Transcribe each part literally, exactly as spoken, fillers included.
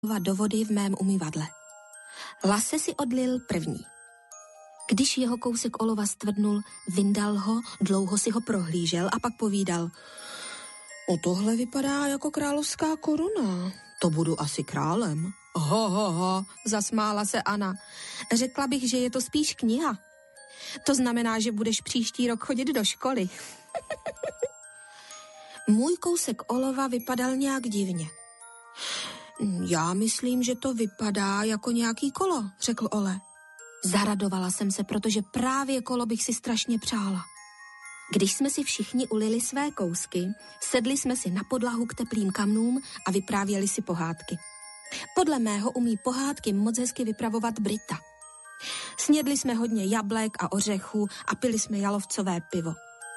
do vody v mém umyvadle. Lase si odlil první. Když jeho kousek olova stvrdnul, vyndal ho, dlouho si ho prohlížel a pak povídal: O tohle vypadá jako královská koruna. To budu asi králem. Ho, ho, ho, zasmála se Anna. Řekla bych, že je to spíš kniha. To znamená, že budeš příští rok chodit do školy. Můj kousek olova vypadal nějak divně. Já myslím, že to vypadá jako nějaký kolo, řekl Ole. Zaradovala jsem se, protože právě kolo bych si strašně přála. Když jsme si všichni ulili své kousky, sedli jsme si na podlahu k teplým kamnům a vyprávěli si pohádky. Podle mého umí pohádky moc hezky vypravovat Brita. Snědli jsme hodně jablek a ořechů a pili jsme jalovcové pivo.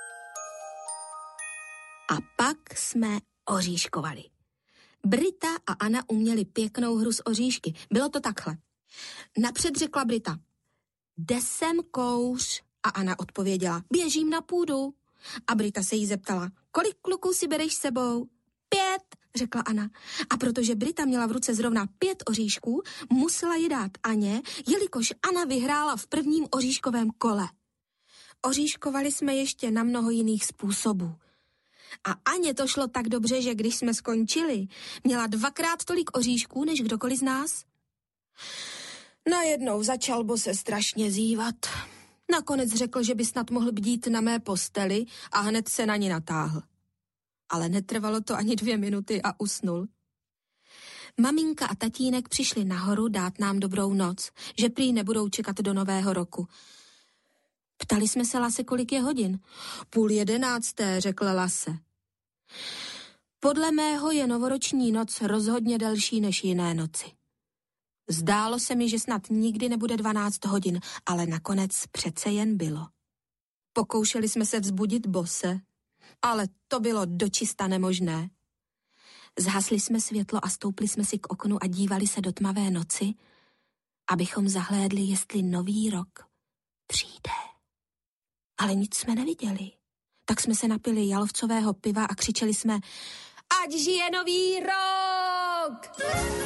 A pak jsme oříškovali. Brita a Anna uměli pěknou hru s oříšky. Bylo to takhle. Napřed řekla Brita: Jde sem kouř. A Anna odpověděla: Běžím na půdu. A Brita se jí zeptala: Kolik kluků si bereš sebou? Pět, řekla Anna. A protože Brita měla v ruce zrovna pět oříšků, musela je dát Aně, jelikož Anna vyhrála v prvním oříškovém kole. Oříškovali jsme ještě na mnoho jiných způsobů. A Aně to šlo tak dobře, že když jsme skončili, měla dvakrát tolik oříšků, než kdokoliv z nás. Najednou začal Bose strašně zívat. Nakonec řekl, že by snad mohl bdít na mé posteli a hned se na ní natáhl. Ale netrvalo to ani dvě minuty a usnul. Maminka a tatínek přišli nahoru dát nám dobrou noc, že prý nebudou čekat do nového roku. Ptali jsme se Lase, kolik je hodin. Půl jedenácté, řekl Lase. Podle mého je novoroční noc rozhodně delší než jiné noci. Zdálo se mi, že snad nikdy nebude dvanáct hodin, ale nakonec přece jen bylo. Pokoušeli jsme se vzbudit Bose, ale to bylo dočista nemožné. Zhasli jsme světlo a stoupli jsme si k oknu a dívali se do tmavé noci, abychom zahlédli, jestli nový rok přijde. Ale nic jsme neviděli. Tak jsme se napili jalovcového piva a křičeli jsme: Ať žije nový rok!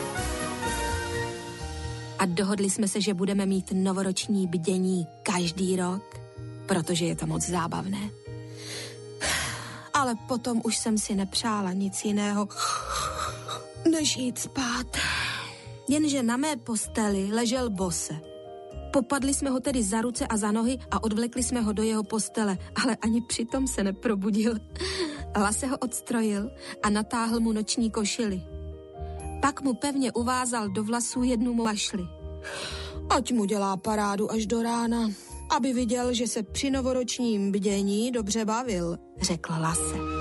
A dohodli jsme se, že budeme mít novoroční bdění každý rok, protože je to moc zábavné. Ale potom už jsem si nepřála nic jiného, než jít spát. Jenže na mé posteli ležel Bose. Popadli jsme ho tedy za ruce a za nohy a odvlekli jsme ho do jeho postele, ale ani přitom se neprobudil. Lase ho odstrojil a natáhl mu noční košili. Pak mu pevně uvázal do vlasů jednu mašli. Ať mu dělá parádu až do rána, aby viděl, že se při novoročním bdění dobře bavil, řekl Lase.